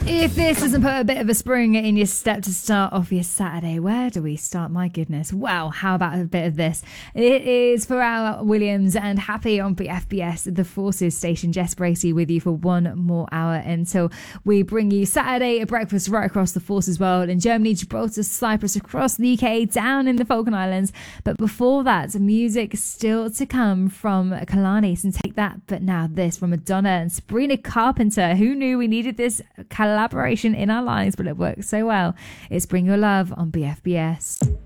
If this doesn't put a bit of a spring in your step to start off your Saturday, where do we start? My goodness. Wow, how about a bit of this? It is Pharrell Williams and Happy on BFBS, the Forces station. Jess Bracey with you for one more hour until we bring you Saturday at breakfast right across the Forces world in Germany, Gibraltar, Cyprus, across the UK, down in the Falkland Islands. But before that, music still to come from Kalani and Take That. But now this from Madonna and Sabrina Carpenter. Who knew we needed this collaboration in our lives, but it works so well. It's Bring Your Love on BFBS.